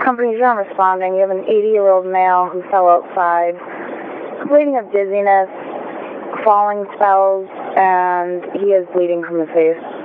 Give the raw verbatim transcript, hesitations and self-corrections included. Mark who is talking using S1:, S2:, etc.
S1: Companies are not responding. You have an eighty-year-old male who fell outside, complaining of dizziness, falling spells, and he is bleeding from the face.